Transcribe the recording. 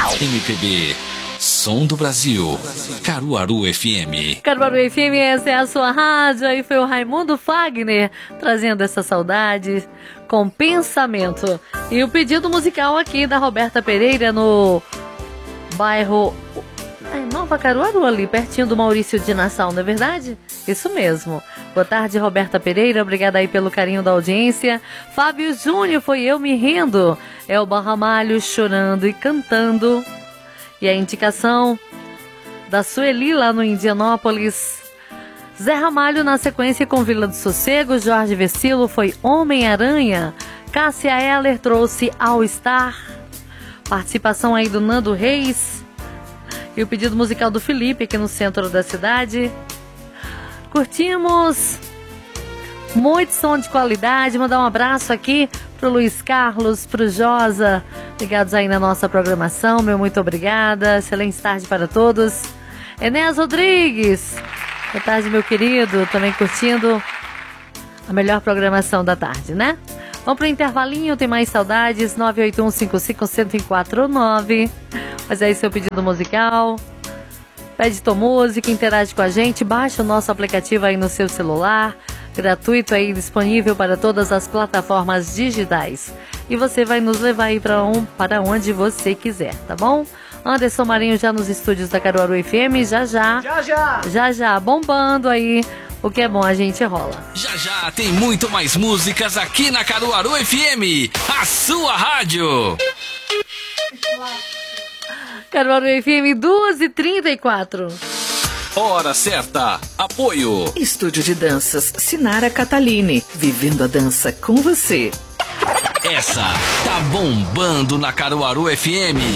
MPB, Som do Brasil, Caruaru FM. Caruaru FM, essa é a sua rádio. Aí foi o Raimundo Fagner trazendo essa saudade com pensamento. E o pedido musical aqui da Roberta Pereira no bairro Nova Caruaru, ali pertinho do Maurício de Nassau, não é verdade? Isso mesmo. Boa tarde, Roberta Pereira, obrigada aí pelo carinho da audiência. Fábio Júnior, foi Eu Me Rendo. Elba Ramalho, Chorando e Cantando. E a indicação da Sueli lá no Indianópolis. Zé Ramalho na sequência com Vila do Sossego. Jorge Vecilo foi Homem-Aranha. Cássia Eller trouxe All Star. Participação aí do Nando Reis. E o pedido musical do Felipe aqui no centro da cidade. Curtimos muito som de qualidade. Mandar um abraço aqui pro Luiz Carlos, pro Josa, ligados aí na nossa programação. Meu muito obrigada. Excelente tarde para todos. Enéas Rodrigues, boa tarde, meu querido. Também curtindo a melhor programação da tarde, né? Vamos pro intervalinho, tem mais saudades. 981551049. Mas aí seu pedido musical. Pede tua música, interage com a gente. Baixa o nosso aplicativo aí no seu celular. Gratuito aí, disponível para todas as plataformas digitais. E você vai nos levar aí para onde você quiser, tá bom? Anderson Marinho já nos estúdios da Caruaru FM. Já, bombando aí. O que é bom a gente rola. Já tem muito mais músicas aqui na Caruaru FM, a sua rádio. Caruaru FM 2h34. Hora certa. Apoio. Estúdio de Danças Sinara Catalini. Vivendo a dança com você. Essa tá bombando na Caruaru FM.